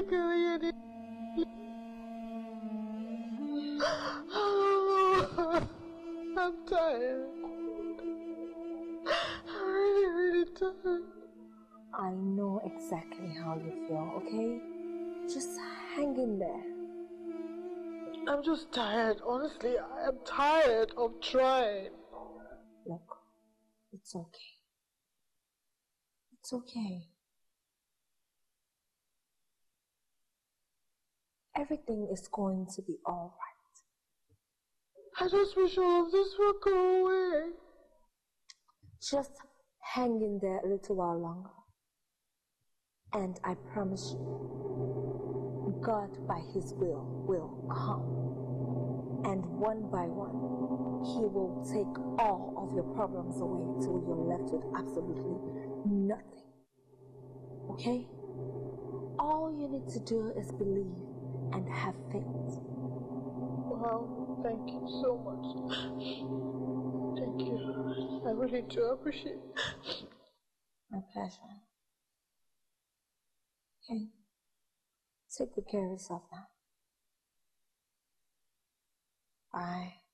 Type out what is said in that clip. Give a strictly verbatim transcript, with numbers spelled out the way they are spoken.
Kelly. I'm tired. I'm really, really tired. I know exactly how you feel, okay? Just hang in there. I'm just tired. Honestly, I am tired of trying. Look, it's okay. It's okay. Everything is going to be alright. I just wish all of this would go away. Just hang in there a little while longer. And I promise you, God by His will will come. And one by one, He will take all of your problems away till you're left with absolutely nothing. Okay? All you need to do is believe and have faith. Wow, thank you so much. Thank you. I really do appreciate it. My pleasure. Okay. Take good care of yourself now. Bye.